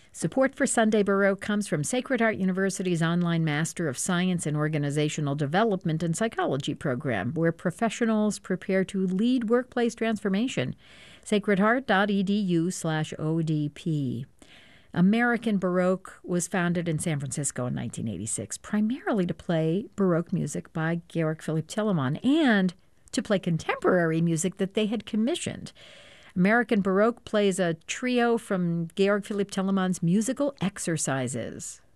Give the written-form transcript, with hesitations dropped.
Support for Sunday Baroque comes from Sacred Heart University's online Master of Science in Organizational Development and Psychology program, where professionals prepare to lead workplace transformation. sacredheart.edu/ODP. American Baroque was founded in San Francisco in 1986, primarily to play Baroque music by Georg Philipp Telemann and to play contemporary music that they had commissioned. American Baroque plays a trio from Georg Philipp Telemann's musical exercises.